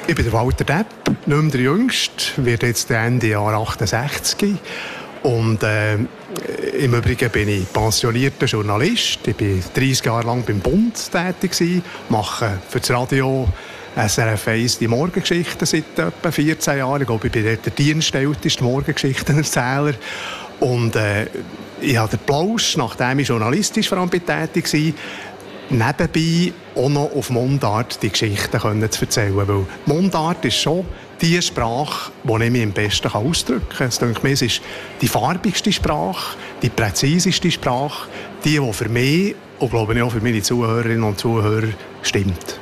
Ich bin der Walter Depp, nicht mehr der Jüngste, werde jetzt Ende Jahr 68. Und im Übrigen bin ich pensionierter Journalist. Ich war 30 Jahre lang beim Bund tätig, mache für das Radio SRF 1 die Morgengeschichten seit etwa 14 Jahren. Ich glaube, ich bin dort der dienstälteste Morgengeschichtenerzähler. Und ich habe den Plausch, nachdem ich journalistisch vor allem tätig war, nebenbei auch noch auf Mundart die Geschichten zu erzählen. Weil Mundart ist schon die Sprache, die ich mich am besten ausdrücken kann. Es denke mir, es ist die farbigste Sprache, die präziseste Sprache, die für mich und glaube ich auch für meine Zuhörerinnen und Zuhörer stimmt.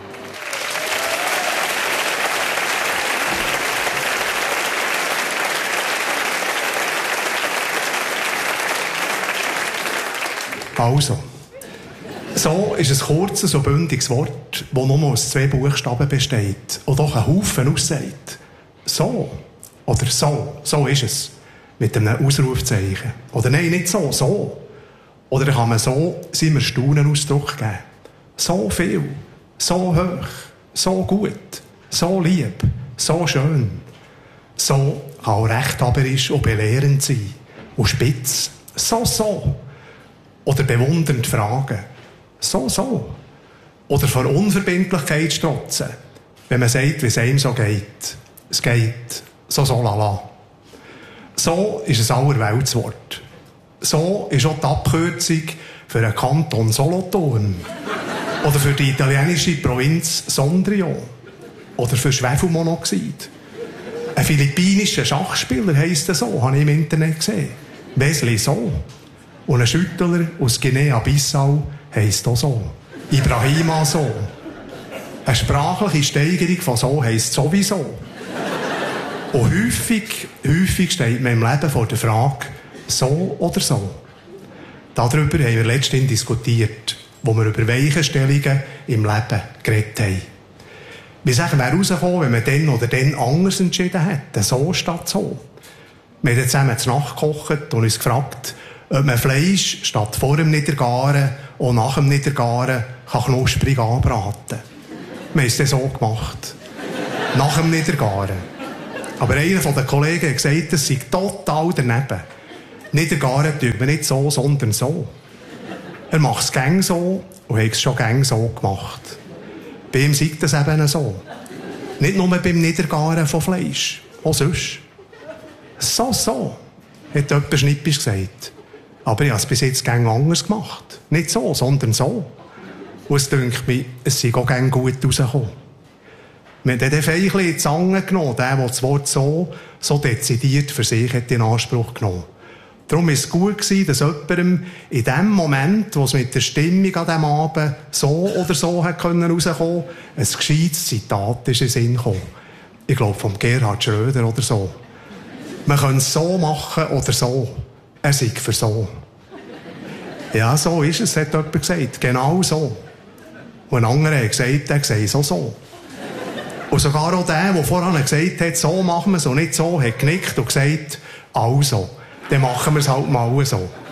Also, so ist ein kurzes und bündiges Wort, das nur aus 2 Buchstaben besteht und doch einen Haufen aussagt. So oder so, so ist es. Mit einem Ausrufzeichen. Oder nein, nicht so, so. Oder kann man so seinem Erstaunen Ausdruck geben. So viel, so hoch, so gut, so lieb, so schön. So kann auch rechthaberisch und belehrend sein. Und spitz, so, so. Oder bewundernd fragen. So, so. Oder vor Unverbindlichkeit strotzen. Wenn man sagt, wie es einem so geht. Es geht so, so, lala. So ist ein Allerweltswort. So ist auch die Abkürzung für einen Kanton Solothurn. Oder für die italienische Provinz Sondrio. Oder für Schwefelmonoxid. Ein philippinischer Schachspieler heisst er so, habe ich im Internet gesehen. Wesley So. Und ein Schüttler aus Guinea-Bissau heisst auch so. Ibrahima So. Eine sprachliche Steigerung von so heisst sowieso. Und häufig steht man im Leben vor der Frage, so oder so. Darüber haben wir letztens diskutiert, wo wir über Weichenstellungen im Leben geredet haben. Wie sagen wir rausgekommen, wenn man dann oder dann anders entschieden hätte, so statt so. Wir haben zusammen zu Nacht gekocht und uns gefragt, ob man Fleisch statt vor dem Niedergaren und nach dem Niedergaren knusprig anbraten kann. Wir haben es dann so gemacht. Nach dem Niedergaren. Aber einer der Kollegen hat gesagt, das sei total daneben. Niedergaren tut man nicht so, sondern so. Er macht es gäng so und hat es schon gäng so gemacht. Bei ihm sei das eben so. Nicht nur beim Niedergaren von Fleisch, auch sonst. So, hat jemand schnippisch gesagt. Aber ich habe es bis jetzt gäng anders gemacht. Nicht so, sondern so. Und es dünkt mich, es sei auch gäng gut rausgekommen. Wir haben den Feichli in die Zange genommen, der das Wort so dezidiert für sich hat in Anspruch genommen. Darum war es gut, dass jemandem in dem Moment, wo es mit der Stimmung an diesem Abend so oder so rauskommen konnte, ein gescheites Zitat ist in den Sinn gekommen. Ich glaube, vom Gerhard Schröder oder so. Man kann es so machen oder so. Er sei für so. Ja, so ist es, hat jemand gesagt. Genau so. Und ein anderer hat gesagt, er sei so. Und sogar auch der vorhin gesagt hat, so machen wir es und nicht so, hat genickt und gesagt, also, dann machen wir es halt mal so.